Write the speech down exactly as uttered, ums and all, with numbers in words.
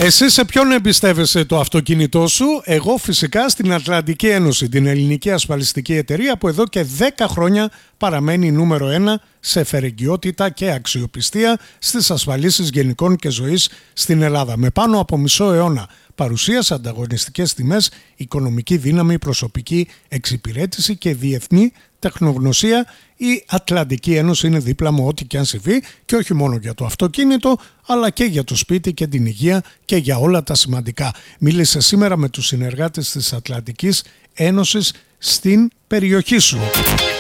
Εσύ σε ποιον εμπιστεύεσαι το αυτοκίνητό σου? Εγώ φυσικά στην Ατλαντική Ένωση, την ελληνική ασφαλιστική εταιρεία που εδώ και δέκα χρόνια παραμένει νούμερο ένα σε φερεγγιότητα και αξιοπιστία στις ασφαλίσεις γενικών και ζωής στην Ελλάδα. Με πάνω από μισό αιώνα παρουσίας, ανταγωνιστικές τιμές, οικονομική δύναμη, προσωπική εξυπηρέτηση και διεθνή τεχνογνωσία, η Ατλαντική Ένωση είναι δίπλα μου ό,τι και αν συμβεί, και όχι μόνο για το αυτοκίνητο, αλλά και για το σπίτι και την υγεία και για όλα τα σημαντικά. Μίλησε σήμερα με τους συνεργάτες της Ατλαντικής Ένωσης στην περιοχή σου.